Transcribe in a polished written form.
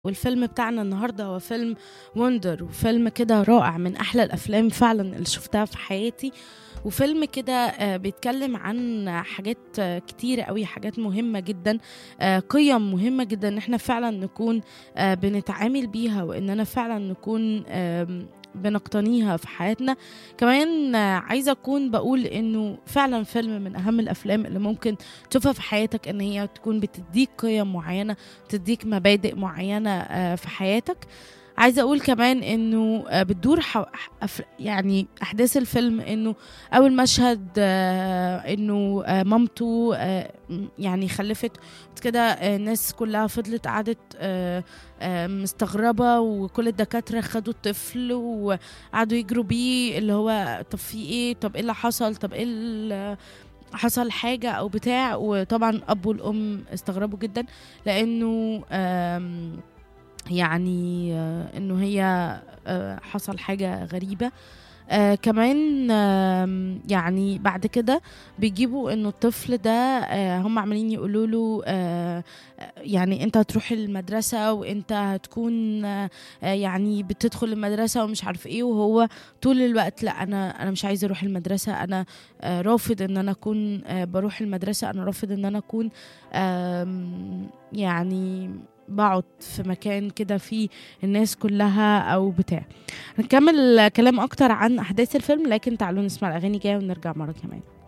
والفيلم بتاعنا النهارده هو فيلم وندر، وفيلم كده رائع من احلى الافلام فعلا اللي شفتها في حياتي. وفيلم كده بيتكلم عن حاجات كتيرة قوي، حاجات مهمة جدا، قيم مهمة جدا ان احنا فعلا نكون بنتعامل بيها، واننا فعلا نكون بنقتنيها في حياتنا. كمان عايزة أكون بقول إنه فعلا فيلم من أهم الأفلام اللي ممكن تشوفها في حياتك، إن هي تكون بتديك قيم معينة، تديك مبادئ معينة في حياتك. عايزة أقول كمان إنه بتدور يعني أحداث الفيلم إنه أول مشهد إنه مامته يعني خلفت كده. الناس كلها فضلت قعدت مستغربة، وكل الدكاترة خدوا الطفل وقعدوا يجروا بيه، اللي هو طب في ايه، طب ايه اللي حصل، طب ايه حصل حاجة أو بتاع. وطبعا أب والأم استغربوا جدا، لأنه يعني إنه هي حصل حاجة غريبة. كمان يعني بعد كده بيجيبوا انه الطفل ده هم عمالين يقولوا له يعني انت هتروح المدرسة، وانت هتكون يعني بتدخل المدرسة ومش عارف ايه. وهو طول الوقت لا، انا مش عايزة اروح المدرسة، انا رافض ان انا اكون بروح المدرسة، انا رافض ان انا اكون يعني بقعد في مكان كده فيه الناس كلها او بتاع. نكمل كلام اكتر عن احداث الفيلم، لكن تعالوا نسمع الاغاني جايه ونرجع مره كمان.